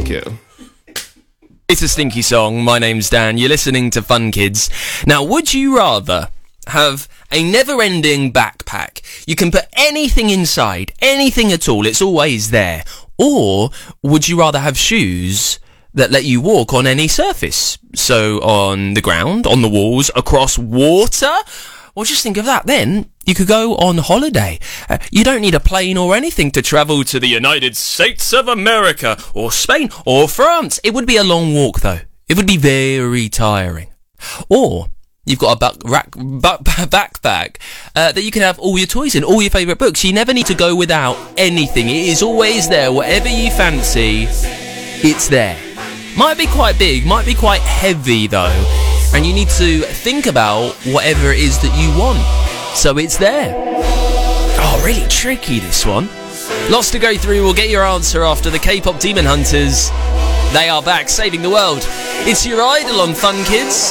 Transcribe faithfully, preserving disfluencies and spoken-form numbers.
Thank you. It's a stinky song. My name's Dan. You're listening to Fun Kids. Now, would you rather have a never-ending backpack? You can put anything inside, anything at all. It's always there. Or would you rather have shoes that let you walk on any surface? So on the ground, on the walls, across water? Well, just think of that. Then you could go on holiday. Uh, you don't need a plane or anything to travel to the United States of America or Spain or France. It would be a long walk, though. It would be very tiring. Or you've got a back, rack, back, backpack uh, that you can have all your toys in, all your favourite books. You never need to go without anything. It is always there. Whatever you fancy, it's there. Might be quite big, might be quite heavy, though. And you need to think about whatever it is that you want. So it's there. Oh, really tricky, this one. Lots to go through. We'll get your answer after the K-pop Demon Hunters. They are back, saving the world. It's your idol on Fun Kids.